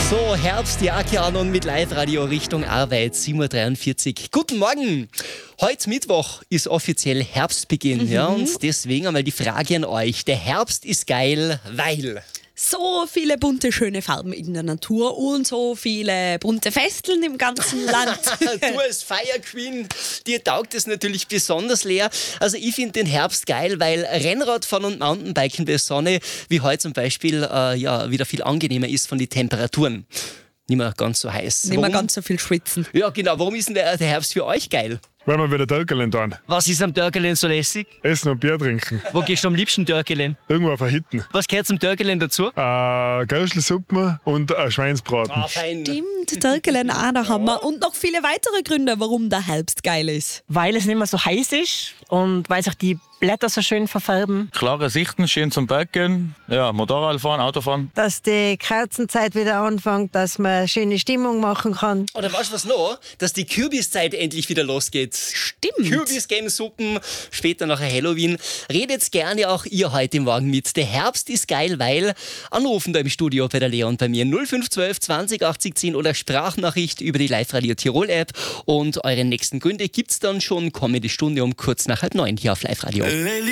So, Herbstjacke an und mit Live-Radio Richtung Arbeit, 7.43 Uhr. Guten Morgen! Heute Mittwoch ist offiziell Herbstbeginn. Ja, und deswegen einmal die Frage an euch. Der Herbst ist geil, weil... So viele bunte, schöne Farben in der Natur und so viele bunte Festeln im ganzen Land. Du als Fire Queen, dir taugt es natürlich besonders leer. Also ich finde den Herbst geil, weil Rennradfahren und Mountainbiken bei Sonne, wie heute zum Beispiel, wieder viel angenehmer ist von den Temperaturen. Nicht mehr ganz so heiß. Nicht mehr ganz so viel schwitzen. Ja, genau. Warum ist denn der Herbst für euch geil? Weil wir wieder Törkelen tun. Was ist am Törkelen so lässig? Essen und Bier trinken. Wo gehst du am liebsten Törkelen? Irgendwo auf Hitten. Was gehört zum Törkelen dazu? Gauschelsuppe und Schweinsbraten. Ah, fein. Stimmt, Törkelen auch noch haben wir. Und noch viele weitere Gründe, warum der Herbst geil ist. Weil es nicht mehr so heiß ist und weil sich die Blätter so schön verfärben. Klare Sichten, schön zum Berggehen, ja, Motorrad fahren, Autofahren. Dass die Kerzenzeit wieder anfängt, dass man eine schöne Stimmung machen kann. Oder weißt du was noch? Dass die Kürbiszeit endlich wieder losgeht. Stimmt. Kürbis-Game-Suppen, später nachher Halloween. Redet gerne auch ihr heute Morgen mit. Der Herbst ist geil, weil anrufen da im Studio bei der Leon bei mir 0512 20 80 10 oder Sprachnachricht über die Live-Radio Tirol-App. Und eure nächsten Gründe gibt's dann schon kommende Stunde um kurz nach 8:30 hier auf Live-Radio.